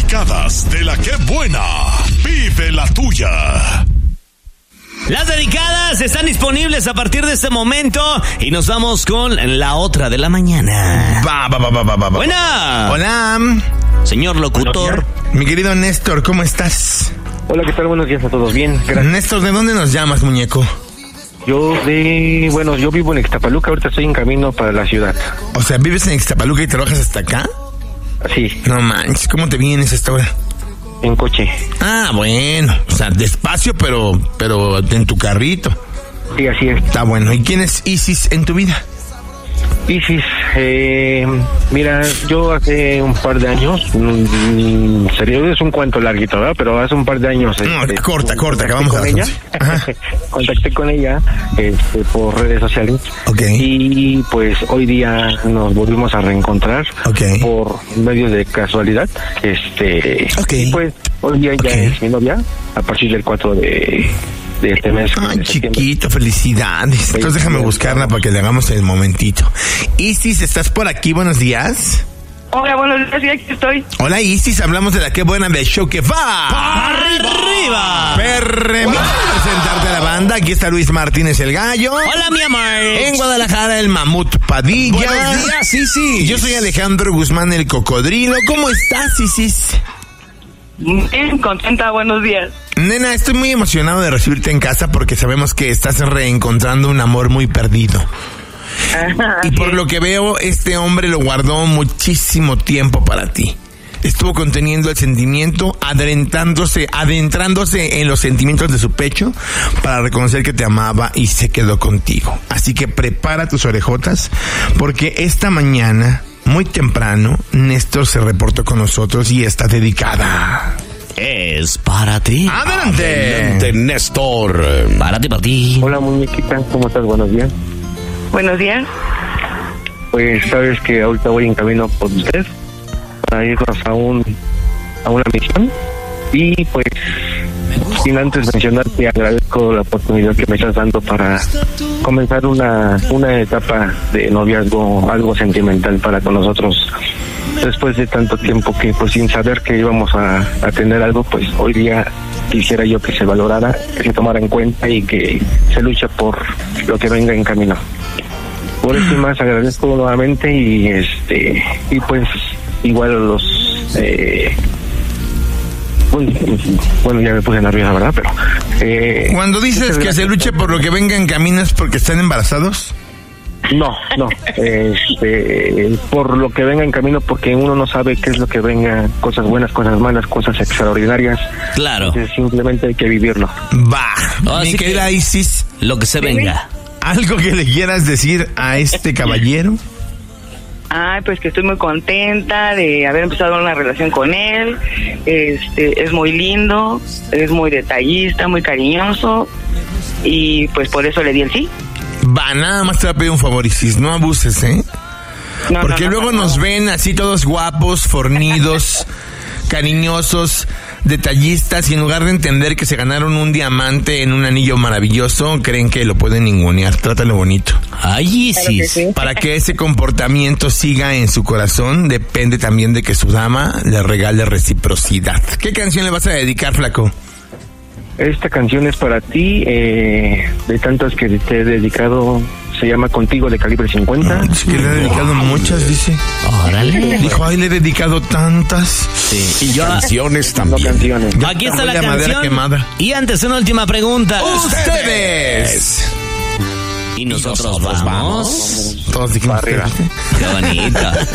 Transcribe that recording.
dedicadas de la que buena. Vive la tuya. Las dedicadas están disponibles a partir de este momento y nos vamos con la otra de la mañana. Buena. Hola. Señor locutor. Mi querido Néstor, ¿cómo estás? Hola, ¿qué tal? Buenos días a todos. Bien, gracias. Néstor, ¿de dónde nos llamas, muñeco? Yo vivo en Ixtapaluca, ahorita estoy en camino para la ciudad. O sea, ¿vives en Ixtapaluca y trabajas hasta acá? Sí. No manches, ¿cómo te vienes a esta hora? En coche. Ah, bueno, o sea, despacio, pero en tu carrito. Sí, así es. Está bueno. ¿Y quién es Isis en tu vida? Isis, mira, yo hace un par de años, serio, es un cuento larguito, ¿verdad? Pero hace un par de años... corta, acabamos con ella. Contacté con ella por redes sociales. Okay. Y pues hoy día nos volvimos a reencontrar. Okay. Por medios de casualidad. Okay. Y pues hoy día ya es mi novia, a partir del 4 de este mes. Ay, chiquito, felicidades. Entonces déjame buscarla para que le hagamos el momentito. Isis, ¿estás por aquí? Buenos días. Hola, buenos días, sí, aquí estoy. Hola, Isis, hablamos de la que buena del show que va. ¡Arriba! Permítame presentarte a la banda. Aquí está Luis Martínez el Gallo. Hola, mi amor. En Guadalajara, el Mamut Padilla. Buenos días, Isis. Yo soy Alejandro Guzmán, el Cocodrilo. ¿Cómo estás, Isis? Bien, contenta, buenos días. Nena, estoy muy emocionado de recibirte en casa porque sabemos que estás reencontrando un amor muy perdido. Y por lo que veo, este hombre lo guardó muchísimo tiempo para ti. Estuvo conteniendo el sentimiento, adentrándose en los sentimientos de su pecho para reconocer que te amaba y se quedó contigo. Así que prepara tus orejotas porque esta mañana, muy temprano, Néstor se reportó con nosotros y está dedicada. Es para ti. Adelante, Néstor. Para ti. Hola, muñequita, ¿cómo estás? Buenos días. Buenos días. Pues sabes que ahorita voy en camino por usted para irnos a una misión y pues sin antes mencionarte, agradezco la oportunidad que me estás dando para comenzar una etapa de noviazgo algo sentimental para con nosotros. Después de tanto tiempo que pues sin saber que íbamos a tener algo, pues hoy día quisiera yo que se valorara, que se tomara en cuenta y que se luche por lo que venga en camino. Por eso y más agradezco nuevamente y pues igual a los bueno, ya me puse nerviosa, ¿verdad? Pero cuando dices que se luche por lo que venga en camino, ¿es porque están embarazados? No, por lo que venga en camino, porque uno no sabe qué es lo que venga, cosas buenas, cosas malas, cosas extraordinarias. Claro. Entonces, simplemente hay que vivirlo. Va, mi querida Isis, lo que se venga. ¿Algo que le quieras decir a este caballero? Ay, pues que estoy muy contenta de haber empezado una relación con él. Es muy lindo, es muy detallista, muy cariñoso y pues por eso le di el sí. Va, nada más te voy a pedir un favor, Isis, no abuses, ¿eh? No, porque luego nos ven así todos guapos, fornidos, cariñosos, detallistas, y en lugar de entender que se ganaron un diamante en un anillo maravilloso, creen que lo pueden ningunear. Trátalo bonito. Ay, Isis. Claro que sí. Para que ese comportamiento siga en su corazón, depende también de que su dama le regale reciprocidad. ¿Qué canción le vas a dedicar, flaco? Esta canción es para ti, de tantas que te he dedicado, se llama Contigo, de Calibre 50. Es que le he dedicado muchas, dice. Órale. Dijo, ay, le he dedicado tantas. Sí. Y yo, Canciones No, también. canciones. aquí está la Huele a madera canción. quemada. Y antes, una última pregunta. ¡Ustedes! Y nosotros vamos. Todos dijimos Para arriba. Qué bonito.